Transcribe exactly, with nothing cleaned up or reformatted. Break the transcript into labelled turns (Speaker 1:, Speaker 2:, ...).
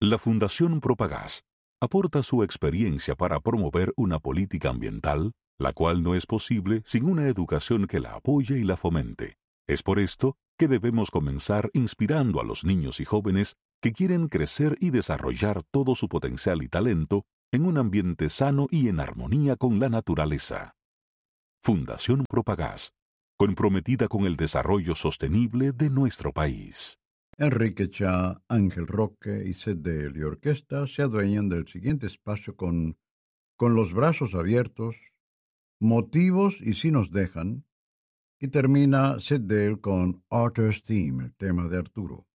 Speaker 1: La Fundación Propagás aporta su experiencia para promover una política ambiental, la cual no es posible sin una educación que la apoye y la fomente. Es por esto que debemos comenzar inspirando a los niños y jóvenes que quieren crecer y desarrollar todo su potencial y talento en un ambiente sano y en armonía con la naturaleza. Fundación Propagás, comprometida con el desarrollo sostenible de nuestro país.
Speaker 2: Enrique Cha, Ángel Roque y Seth Del y Orquesta se adueñan del siguiente espacio con Con los brazos abiertos, Motivos y Si nos dejan, y termina Seth Del con Arthur's Theme, el tema de Arturo.